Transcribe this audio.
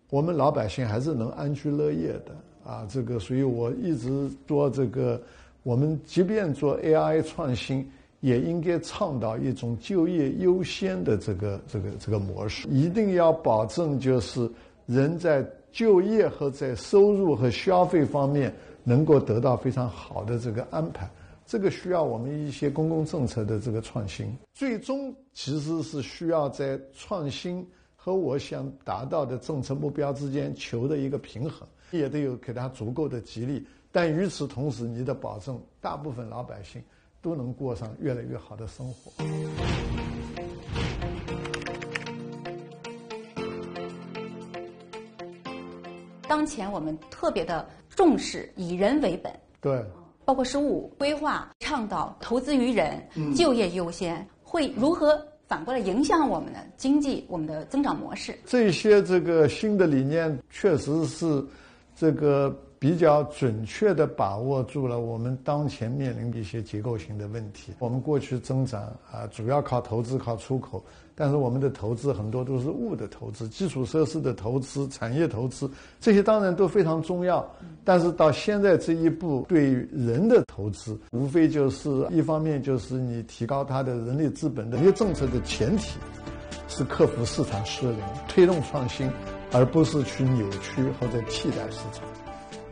我们老百姓还是能安居乐业的啊。这个，所以我一直说这个，我们即便做 AI 创新，也应该倡导一种就业优先的这个模式，一定要保证就是人在就业和在收入和消费方面能够得到非常好的这个安排。这个需要我们一些公共政策的这个创新，最终其实是需要在创新和我想达到的政策目标之间求的一个平衡，也得有给他足够的激励，但与此同时，你得保证大部分老百姓都能过上越来越好的生活。 当前我们特别的重视以人为本， 对。 包括15规划倡导投资于人、就业优先，会如何反过来影响我们的经济、我们的增长模式？ 这些这个新的理念确实是这个比较准确地把握住了我们当前面临的一些结构性的问题。我们过去增长啊，主要靠投资、靠出口，但是我们的投资很多都是物的投资、基础设施的投资、产业投资，这些当然都非常重要。但是到现在这一步，对人的投资，无非就是一方面就是你提高它的人力资本的一个政策的前提，是克服市场失灵，推动创新，而不是去扭曲或者替代市场。